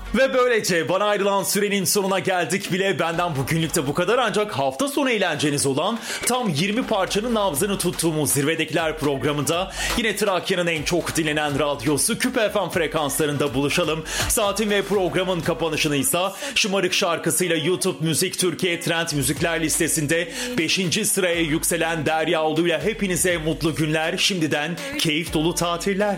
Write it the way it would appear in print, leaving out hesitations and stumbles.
Ve böylece bana ayrılan sürenin sonuna geldik bile. Benden bugünlük de bu kadar, ancak hafta sonu eğlenceniz olan tam 20 parçanın nabzını tuttuğumuz Zirvedekiler programında yine Trakya'nın en çok dinlenen radyosu Küp FM frekanslarında buluşalım. Saatin ve programın kapanışını ise Şımarık şarkısıyla YouTube Müzik Türkiye Trend Müzikler listesinde 5. sıraya yükselen Derya Ulu'yla hepinize mutlu günler, şimdiden keyif dolu tatiller.